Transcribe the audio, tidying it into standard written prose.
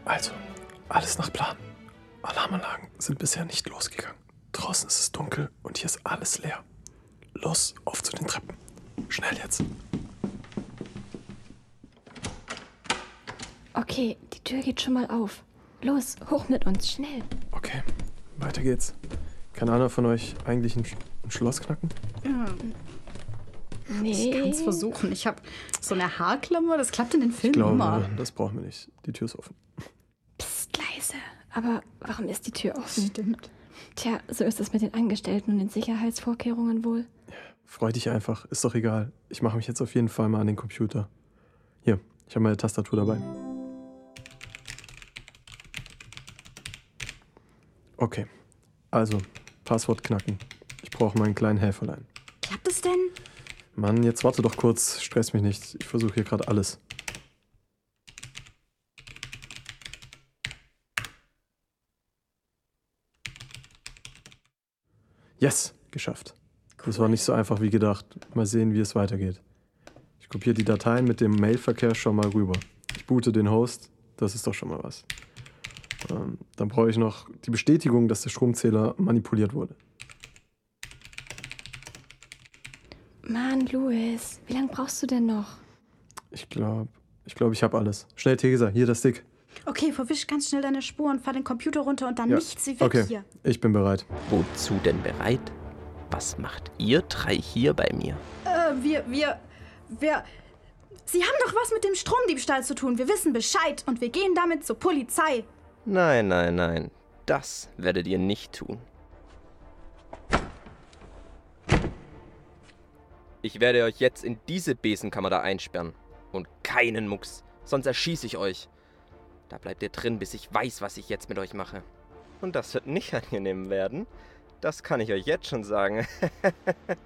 Also, alles nach Plan. Alarmanlagen sind bisher nicht losgegangen. Draußen ist es dunkel und hier ist alles leer. Los, auf zu den Treppen. Schnell jetzt. Okay, die Tür geht schon mal auf. Los, hoch mit uns, schnell. Okay, weiter geht's. Kann einer von euch eigentlich ein Schloss knacken? Nee. Ich kann es versuchen. Ich habe so eine Haarklammer, das klappt in den Filmen Ich immer. glaube, das brauchen wir nicht. Die Tür ist offen. Psst, leise. Aber warum ist die Tür offen? Stimmt. Tja, so ist es mit den Angestellten und den Sicherheitsvorkehrungen wohl. Freu dich einfach, ist doch egal. Ich mache mich jetzt auf jeden Fall mal an den Computer. Hier, ich habe meine Tastatur dabei. Okay, also, Passwort knacken. Ich brauche meinen kleinen Helferlein. Klappt es denn? Mann, jetzt warte doch kurz, stress mich nicht. Ich versuche hier gerade alles. Yes, geschafft. Das war nicht so einfach wie gedacht. Mal sehen, wie es weitergeht. Ich kopiere die Dateien mit dem Mailverkehr schon mal rüber. Ich boote den Host, das ist doch schon mal was. Dann brauche ich noch die Bestätigung, dass der Stromzähler manipuliert wurde. Mann, Louis, wie lange brauchst du denn noch? Ich glaube, ich habe alles. Schnell, Theresa, hier das Stick. Okay, verwisch ganz schnell deine Spuren, fahr den Computer runter und dann Ja. nichts wie weg Okay, hier. ich bin bereit. Wozu denn bereit? Was macht ihr drei hier bei mir? Wir... Sie haben doch was mit dem Stromdiebstahl zu tun. Wir wissen Bescheid und wir gehen damit zur Polizei. Nein, nein, nein. Das werdet ihr nicht tun. Ich werde euch jetzt in diese Besenkammer da einsperren. Und keinen Mucks, sonst erschieße ich euch. Da bleibt ihr drin, bis ich weiß, was ich jetzt mit euch mache. Und das wird nicht angenehm werden. Das kann ich euch jetzt schon sagen.